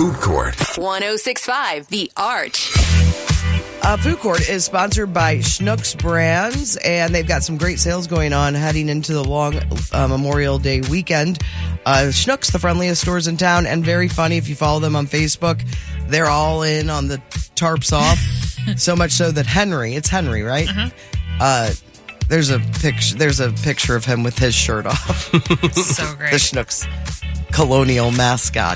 Food Court. 106.5 The Arch. Food Court is sponsored by Schnucks Brands, and they've got some great sales going on heading into the long Memorial Day weekend. Schnucks, the friendliest stores in town, and very funny if you follow them on Facebook. They're all in on the tarps off, so much so that it's Henry, right? There's a picture of him with his shirt off. So great. The Schnucks colonial mascot.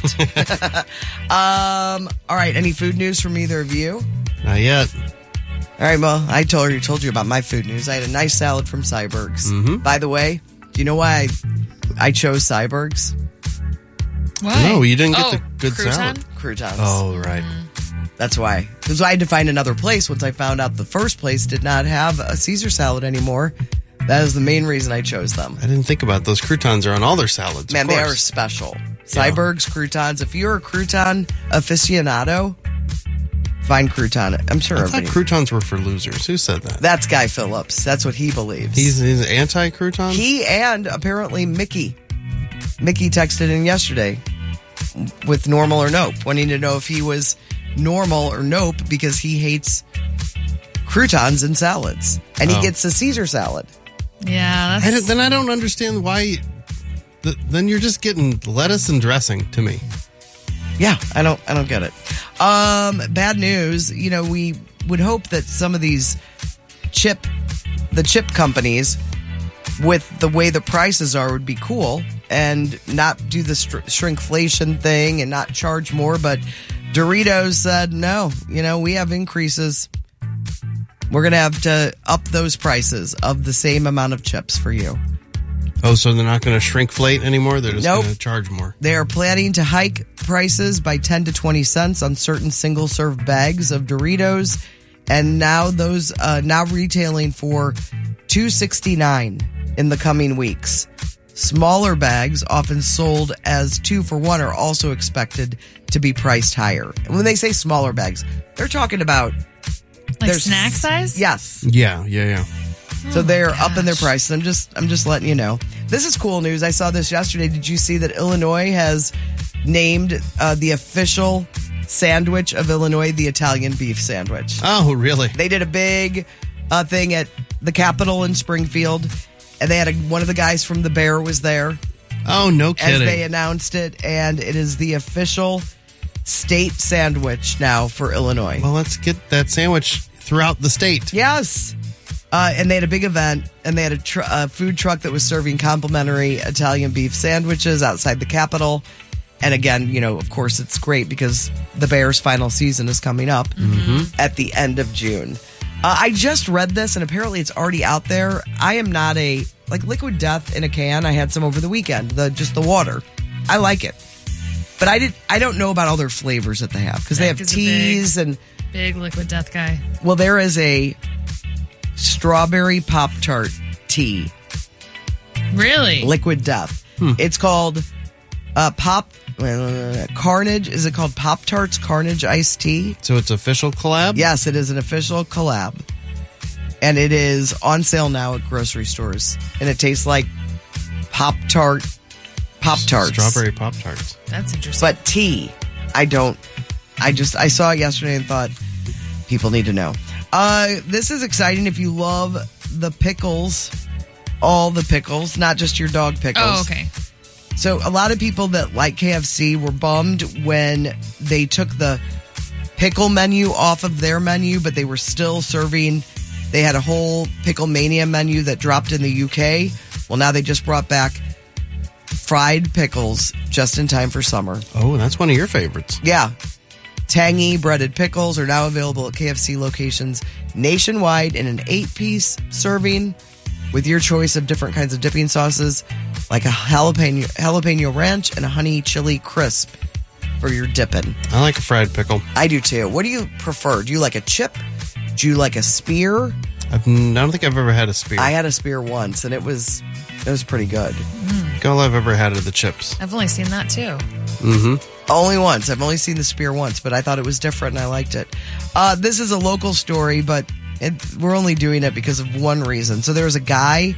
All right, any food news from either of you? Not yet. All right, well, I told you about my food news. I had a nice salad from Cyberg's. Mm-hmm. By the way, do you know why I chose Cyberg's? Why? No, you didn't get the good salad. Croutons. Oh, right. That's why. Because I had to find another place once I found out the first place did not have a Caesar salad anymore. That is the main reason I chose them. I didn't think about it. Those croutons are on all their salads. Man, of they course. are special. Cyberg's croutons. If you're a crouton aficionado, find crouton. I'm sure I thought everybody. croutons were for losers. Who said that? That's Guy Phillips. That's what he believes. He's anti-crouton? He and apparently Mickey. Mickey texted in yesterday with normal or nope, wanting to know if he was normal or nope because he hates croutons and salads. And he gets a Caesar salad. Yeah, Then I don't understand why. Then you're just getting lettuce and dressing to me. Yeah, I don't get it. Bad news. You know, we would hope that some of these chip companies, with the way the prices are, would be cool and not do the shrinkflation thing and not charge more. But Doritos said, no, we have increases. We're going to have to up those prices of the same amount of chips for you. Oh, so they're not going to shrinkflate anymore? They're just going to charge more. They are planning to hike prices by 10 to 20 cents on certain single-serve bags of Doritos. And now those now retailing for $2.69 in the coming weeks. Smaller bags, often sold as 2 for $1, are also expected to be priced higher. And when they say smaller bags, they're talking about like snack size? Yes. Yeah. So they're up in their prices. I'm just letting you know. This is cool news. I saw this yesterday. Did you see that Illinois has named the official sandwich of Illinois the Italian beef sandwich? Oh, really? They did a big thing at the Capitol in Springfield, and they had one of the guys from The Bear was there. Oh, no kidding. As they announced it, and it is the official state sandwich now for Illinois. Well, let's get that sandwich throughout the state. Yes. And they had a big event, and they had a food truck that was serving complimentary Italian beef sandwiches outside the Capitol. And again, of course, it's great because the Bears' final season is coming up at the end of June. I just read this, and apparently it's already out there. I am not Liquid Death in a can. I had some over the weekend, just the water. I like it. But I don't know about all their flavors that they have because they have teas and big Liquid Death guy. Well, there is a strawberry Pop-Tart tea. Really? Liquid Death. It's called Carnage. Is it called Pop-Tarts Carnage Iced Tea? So it's official collab? Yes, it is an official collab. And it is on sale now at grocery stores. And it tastes like Pop-Tarts. Strawberry Pop-Tarts. That's interesting. But tea, I saw it yesterday and thought people need to know. This is exciting if you love the pickles, all the pickles, not just your dog pickles. Oh, okay. So a lot of people that like KFC were bummed when they took the pickle menu off of their menu, but they were still serving. They had a whole Pickle Mania menu that dropped in the UK. Well, now they just brought back fried pickles just in time for summer. Oh, that's one of your favorites. Yeah. Tangy breaded pickles are now available at KFC locations nationwide in an 8-piece serving with your choice of different kinds of dipping sauces like a jalapeno ranch and a honey chili crisp for your dipping. I like a fried pickle. I do too. What do you prefer? Do you like a chip? Do you like a spear? I don't think I've ever had a spear. I had a spear once and it was pretty good. All I've ever had are the chips. I've only seen that too. Only once. I've only seen the spear once, but I thought it was different and I liked it. This is a local story, but we're only doing it because of one reason. So there was a guy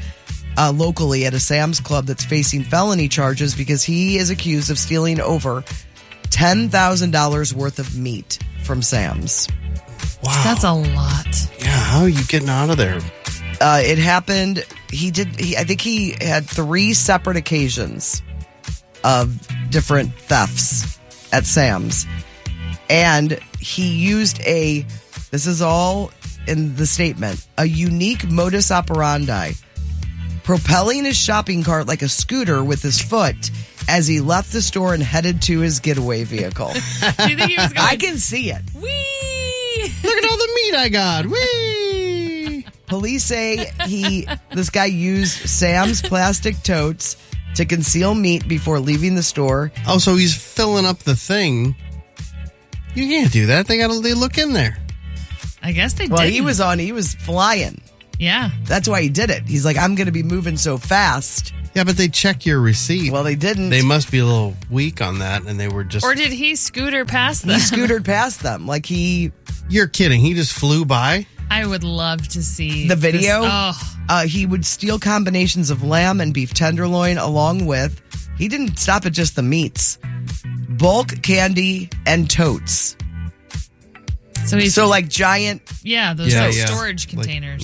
locally at a Sam's Club that's facing felony charges because he is accused of stealing over $10,000 worth of meat from Sam's. Wow. That's a lot. Yeah, how are you getting out of there? It happened. I think he had 3 separate occasions of different thefts at Sam's. And he used this is all in the statement, a unique modus operandi, propelling his shopping cart like a scooter with his foot as he left the store and headed to his getaway vehicle. Do you think he was going? I can see it. Whee! Look at all the meat I got. Whee! Police say this guy used Sam's plastic totes to conceal meat before leaving the store. Oh, so he's filling up the thing. You can't do that. They look in there. I guess they Well, did. he was flying. Yeah. That's why he did it. He's like, I'm going to be moving so fast. Yeah, but they check your receipt. Well, they didn't. They must be a little weak on that, and they were just... Or did he scooter past them? He scootered past them. Like You're kidding. He just flew by? I would love to see the video. This. He would steal combinations of lamb and beef tenderloin along with, he didn't stop at just the meats, bulk candy and totes. So like giant. Yeah, those storage containers.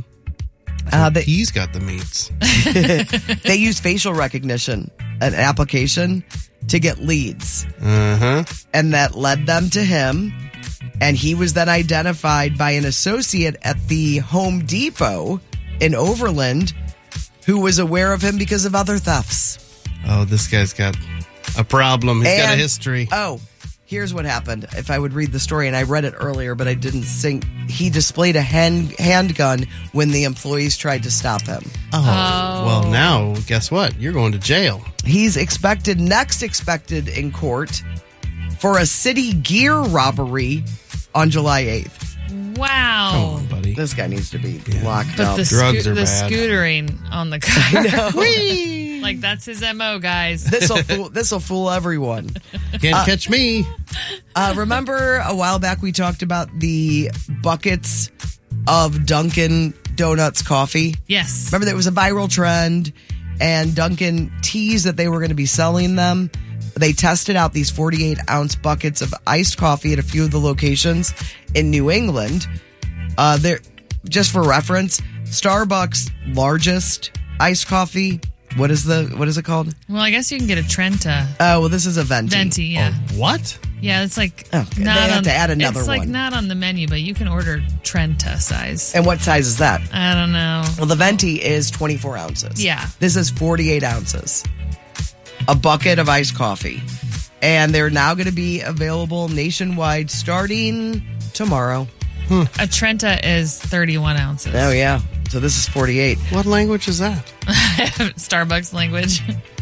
He's got the meats. They use facial recognition, an application to get leads. And that led them to him. And he was then identified by an associate at the Home Depot in Overland who was aware of him because of other thefts. Oh, this guy's got a problem. He's got a history. Oh, here's what happened. If I would read the story, and I read it earlier, but I didn't think. He displayed a handgun when the employees tried to stop him. Oh, well, now, guess what? You're going to jail. He's expected in court for a city gear robbery on July 8th. Wow. Come on, buddy. This guy needs to be locked But up. Drugs are the bad. scootering on the car. Whee! Like, that's his MO, guys. This'll fool everyone. Can't catch me. Remember a while back we talked about the buckets of Dunkin' Donuts coffee? Yes. Remember that was a viral trend, and Dunkin' teased that they were going to be selling them. They tested out these 48-ounce buckets of iced coffee at a few of the locations in New England. They're, just for reference, Starbucks' largest iced coffee. What is it called? Well, I guess you can get a Trenta. Oh, well, this is a Venti. Venti, yeah. Oh, what? Yeah, it's like Oh, they have to add another It's like one. not on the menu, but you can order Trenta size. And what size is that? I don't know. Well, the Venti is 24 ounces. Yeah. This is 48 ounces. A bucket of iced coffee. And they're now going to be available nationwide starting tomorrow. A Trenta is 31 ounces. Oh, yeah. So this is 48. What language is that? Starbucks language.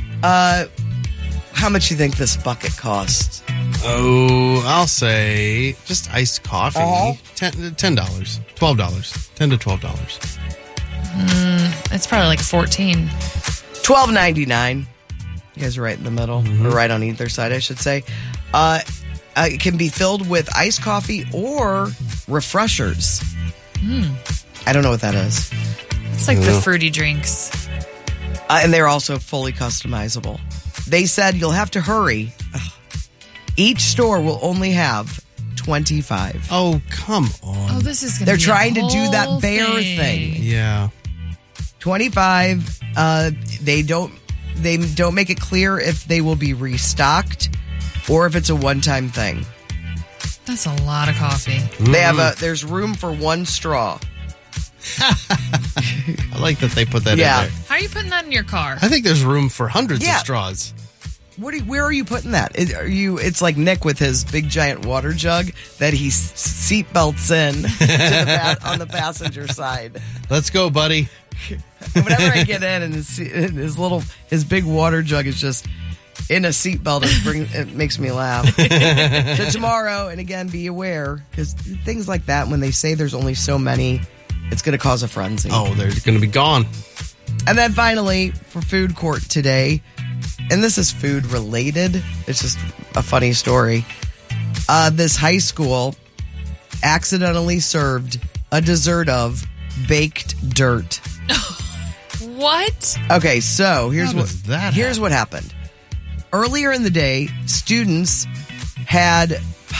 How much do you think this bucket costs? Oh, I'll say just iced coffee. $10. $12. $10 to $12. It's probably like 14. $12.99. You guys are right in the middle, or right on either side, I should say. It can be filled with iced coffee or refreshers. I don't know what that is. It's like the fruity drinks. And they're also fully customizable. They said you'll have to hurry. Each store will only have 25. Oh, come on. Oh, this is going to They're be trying a to do that whole bear thing. Yeah. 25. They don't make it clear if they will be restocked or if it's a one-time thing. That's a lot of coffee. They have there's room for one straw. I like that they put that in there. How are you putting that in your car? I think there's room for hundreds Yeah. of straws. Where are you putting that? It's like Nick with his big giant water jug that he seat belts in on the passenger side. Let's go, buddy. Whenever I get in and his big water jug is just in a seatbelt, it makes me laugh. So tomorrow, and again, be aware, because things like that, when they say there's only so many, it's going to cause a frenzy. Oh, they're going to be gone. And then finally, for food court today, and this is food related, it's just a funny story. This high school accidentally served a dessert of baked dirt. What? Okay, so here's How does that what happened. Earlier in the day, students had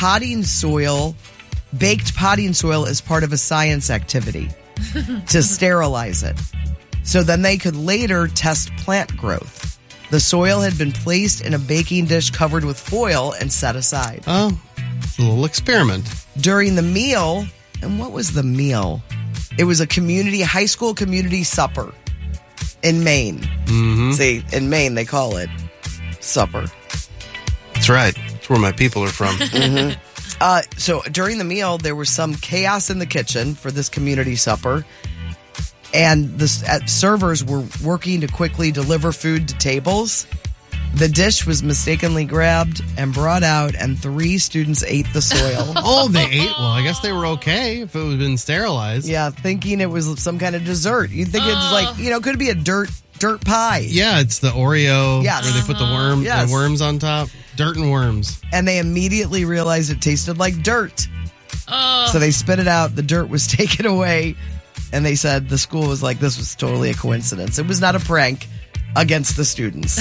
baked potting soil as part of a science activity to sterilize it. So then they could later test plant growth. The soil had been placed in a baking dish covered with foil and set aside. Oh, it's a little experiment. During the meal, and what was the meal? It was a high school community supper in Maine. Mm-hmm. See, in Maine, they call it supper. That's right. That's where my people are from. Mm-hmm. So during the meal, there was some chaos in the kitchen for this community supper. And the servers were working to quickly deliver food to tables. The dish was mistakenly grabbed and brought out, and 3 students ate the soil. Oh, they ate? Well, I guess they were okay if it had been sterilized. Yeah, thinking it was some kind of dessert. You'd think it's like, could it be a dirt pie? Yeah, it's the Oreo Yes. where they put the worms on top. Dirt and worms. And they immediately realized it tasted like dirt. So they spit it out. The dirt was taken away. And they said the school was like, this was totally a coincidence. It was not a prank against the students.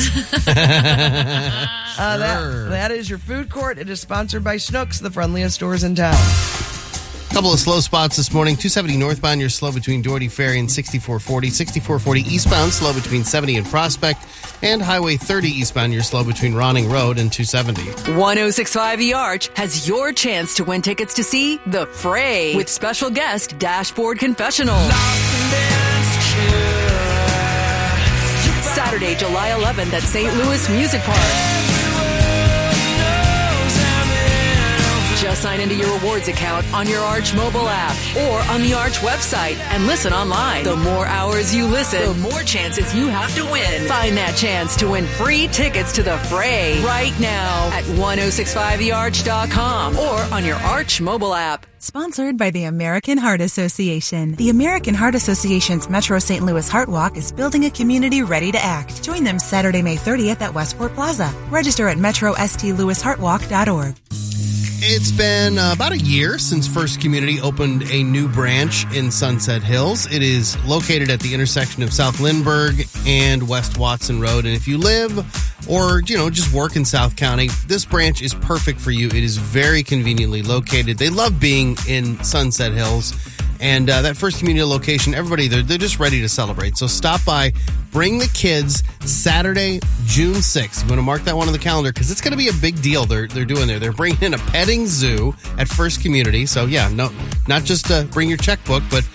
That is your food court. It is sponsored by Schnucks, the friendliest stores in town. Couple of slow spots this morning. 270 northbound, you're slow between Doherty Ferry and 6440. 6440 eastbound, slow between 70 and Prospect. And Highway 30 eastbound, you're slow between Ronning Road and 270. 106.5 The Arch has your chance to win tickets to see The Fray with special guest Dashboard Confessional. Saturday, July 11th at St. Louis Music Park. Just sign into your rewards account on your Arch mobile app or on the Arch website and listen online. The more hours you listen, the more chances you have to win. Find that chance to win free tickets to The Fray right now at 1065thearch.com or on your Arch mobile app. Sponsored by the American Heart Association. The American Heart Association's Metro St. Louis Heart Walk is building a community ready to act. Join them Saturday, May 30th at Westport Plaza. Register at metrostlouisheartwalk.org. It's been about a year since First Community opened a new branch in Sunset Hills. It is located at the intersection of South Lindbergh and West Watson Road. And if you live or, just work in South County, this branch is perfect for you. It is very conveniently located. They love being in Sunset Hills. And that First Community location, everybody, they're just ready to celebrate. So stop by, bring the kids Saturday, June 6th. You want to mark that one on the calendar because it's going to be a big deal they're doing there. They're bringing in a petting zoo at First Community. So, not just bring your checkbook, but,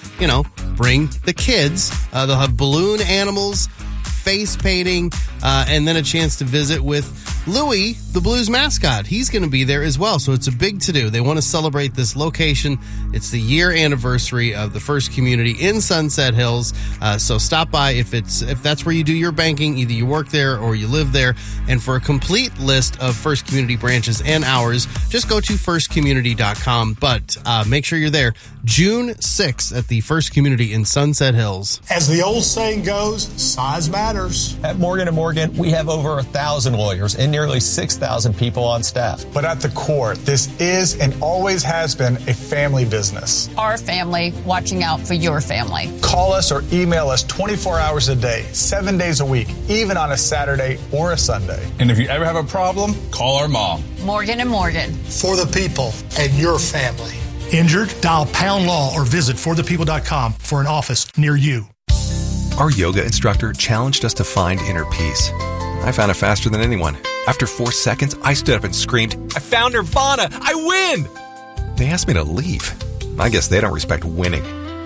bring the kids. They'll have balloon animals, face painting, and then a chance to visit with Louie, the Blues mascot. He's going to be there as well, so it's a big to-do. They want to celebrate this location. It's the year anniversary of the First Community in Sunset Hills, so stop by if that's where you do your banking. Either you work there or you live there. And for a complete list of First Community branches and hours, just go to firstcommunity.com. But make sure you're there June 6th at the First Community in Sunset Hills. As the old saying goes, size matters. At Morgan & Morgan, we have over 1,000 lawyers and nearly 6,000 people on staff. But at the core, this is and always has been a family business. Our family watching out for your family. Call us or email us 24 hours a day, 7 days a week, even on a Saturday or a Sunday. And if you ever have a problem, call our mom. Morgan & Morgan. For the people and your family. Injured? Dial Pound Law or visit forthepeople.com for an office near you. Our yoga instructor challenged us to find inner peace. I found it faster than anyone. After 4 seconds, I stood up and screamed, "I found Nirvana! I win!" They asked me to leave. I guess they don't respect winning.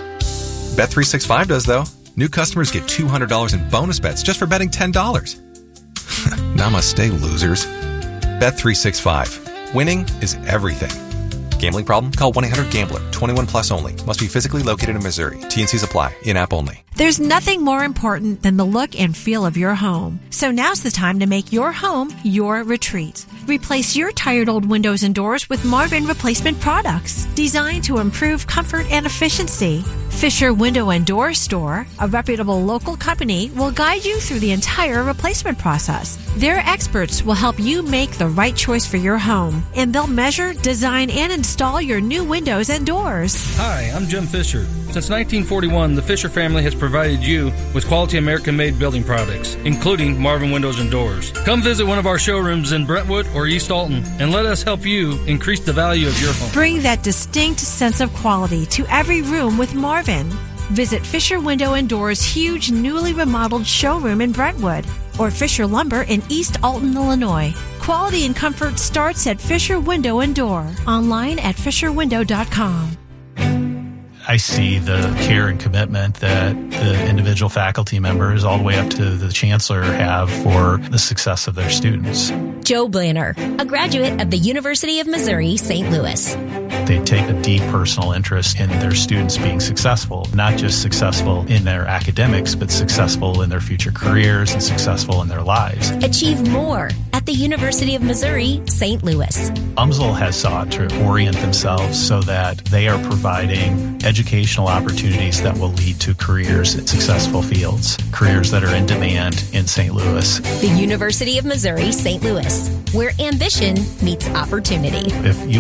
Bet365 does, though. New customers get $200 in bonus bets just for betting $10. Namaste, losers. Bet365. Winning is everything. Gambling problem? Call 1-800-GAMBLER. 21 plus only. Must be physically located in Missouri. T&Cs apply. In-app only. There's nothing more important than the look and feel of your home. So now's the time to make your home your retreat. Replace your tired old windows and doors with Marvin replacement products designed to improve comfort and efficiency. Fisher Window and Door Store, a reputable local company, will guide you through the entire replacement process. Their experts will help you make the right choice for your home, and they'll measure, design, and install your new windows and doors. Hi, I'm Jim Fisher. Since 1941, the Fisher family has provided you with quality American-made building products, including Marvin Windows and Doors. Come visit one of our showrooms in Brentwood or East Alton, and let us help you increase the value of your home. Bring that distinct sense of quality to every room with Marvin. Visit Fisher Window and Doors' huge newly remodeled showroom in Brentwood or Fisher Lumber in East Alton, Illinois. Quality and comfort starts at Fisher Window and Door. Online at fisherwindow.com. I see the care and commitment that the individual faculty members all the way up to the chancellor have for the success of their students. Joe Blanner, a graduate of the University of Missouri, St. Louis. They take a deep personal interest in their students being successful, not just successful in their academics, but successful in their future careers and successful in their lives. Achieve more at the University of Missouri, St. Louis. UMSL has sought to orient themselves so that they are providing educational opportunities that will lead to careers in successful fields, careers that are in demand in St. Louis. The University of Missouri, St. Louis, where ambition meets opportunity. If you